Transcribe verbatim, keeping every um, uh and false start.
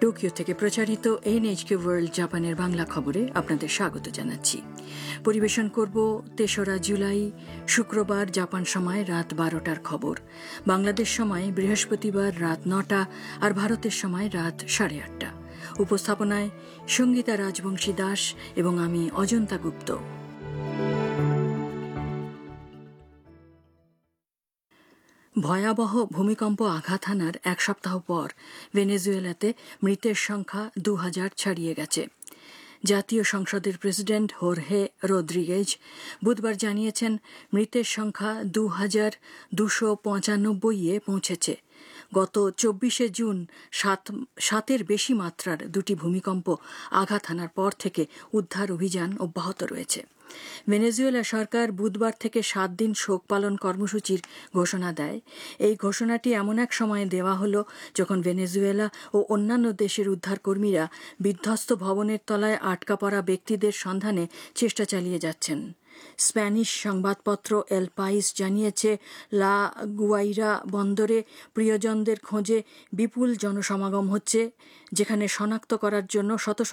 Tokyo থেকে প্রচারিত NHK world জাপানের বাংলা খবরে আপনাদের স্বাগত জানাচ্ছি। পরিবেশন করব তেসরা জুলাই শুক্রবার জাপান সময় রাত বারোটার খবর, বাংলাদেশ সময় বৃহস্পতিবার রাত নটা আর ভারতের সময় রাত সাড়ে আটটা। উপস্থাপনায় সঙ্গীতা রাজবংশী দাস এবং আমি অজন্তা গুপ্ত। ভয়াবহ ভূমিকম্প আঘাত হানার এক সপ্তাহ পর ভেনেজুয়েলাতে মৃতের সংখ্যা দু হাজার ছাড়িয়ে গেছে। জাতীয় সংসদের প্রেসিডেন্ট হোর্হে রদ্রিগেজ বুধবার জানিয়েছেন মৃতের সংখ্যা দু হাজার দুশো পঁচানব্বইয়ে পৌঁছেছে। গত চব্বিশে জুন সাত সাতের বেশি মাত্রার দুটি ভূমিকম্প আঘাত হানার পর থেকে উদ্ধার অভিযান অব্যাহত রয়েছে। ভেনেজুয়েলা সরকার বুধবার থেকে সাত দিন শোক পালন কর্মসূচির ঘোষণা দেয়। এই ঘোষণাটি এমন এক সময়ে দেওয়া হলো যখন ভেনেজুয়েলা ও অন্যান্য দেশের উদ্ধারকর্মীরা বিধ্বস্ত ভবনের তলায় আটকা পড়া ব্যক্তিদের সন্ধানে চেষ্টা চালিয়ে যাচ্ছেন। স্প্যানিশ সংবাদপত্র এল পাইস জানিয়েছে লা গুয়াইরা বন্দরে প্রিয়জনদের খোঁজে বিপুল জনসমাগম হচ্ছে, যেখানে শনাক্ত করার জন্য শত